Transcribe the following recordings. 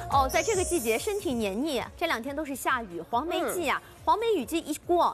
哦，在这个季节身体黏腻，这2天都是下雨，黄梅季啊。黄梅雨季一过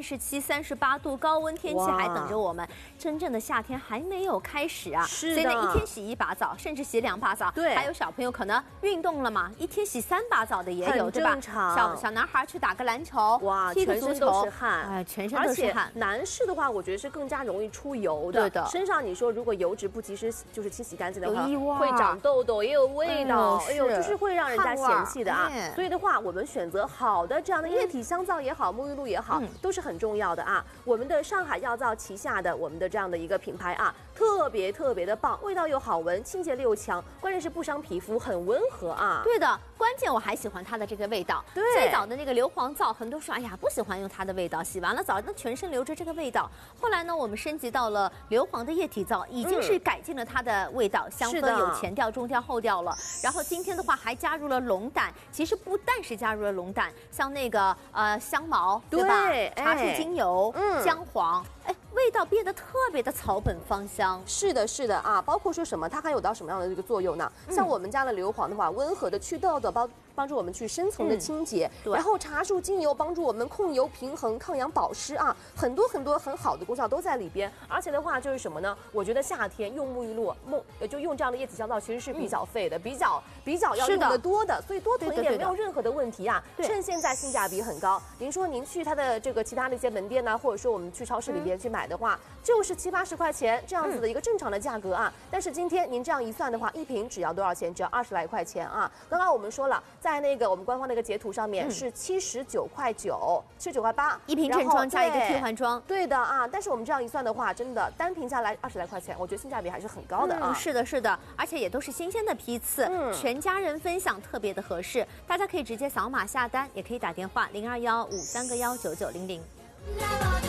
，37、38度高温天气还等着我们，真正的夏天还没有开始啊。 是所以呢，1天洗1把澡，甚至洗2把澡。 对， 还有小朋友可能运动了嘛，1天洗3把澡的也有，对吧？小男孩去打个篮球， 哇， 踢个足球， 全身都是汗， 哎，全身都是汗。 男士的话，我觉得是更加容易出油的。 对的， 身上你说如果油脂不及时就是清洗干净的话， 有异味， 会长痘痘，也有味道，哎呦，就是会让人家嫌弃的啊。所以的话，我们选择好的这样的液体香皂也好，沐浴露也好，都是很重要的啊。我们的上海药皂旗下的我们的这样的一个品牌啊，特别的棒，味道又好闻，清洁力又强，关键是不伤皮肤，很温和啊。 对的，关键我还喜欢它的这个味道。 对， 最早的那个硫磺皂，很多人说哎呀不喜欢用它的味道，洗完了澡那全身留着这个味道。后来呢，我们升级到了硫磺的液体皂，已经是改进了它的味道，香氛有前调、中调、后调了。然后今天的话还加入了龙胆，其实不但是加入了龙胆，像那个香茅，对吧？茶树精油、姜黄，哎，味道变得特别的草本芳香。 是的，是的啊，包括说什么，它还有到什么样的这个作用呢？像我们家的硫磺的话，温和的祛痘的，帮助我们去深层的清洁，然后茶树精油帮助我们控油平衡、抗氧保湿啊，很多很好的功效都在里边。而且的话就是什么呢？我觉得夏天用沐浴露，就用这样的液体香皂其实是比较费的，比较要用的多的，所以多囤一点没有任何的问题啊。趁现在性价比很高，您说您去它的这个其他的一些门店呢，或者说我们去超市里边去买的话，就是70、80块钱这样子的一个正常的价格啊。但是今天您这样一算的话，一瓶只要多少钱？只要20来块钱啊。刚刚我们说了，在那个我们官方那个截图上面是79块9、79块8， 一瓶正装加一个替换装。 对的啊，但是我们这样一算的话，真的单瓶下来20来块钱，我觉得性价比还是很高的啊。 是的，是的，而且也都是新鲜的批次，全家人分享特别的合适。大家可以直接扫码下单，也可以打电话0215319900。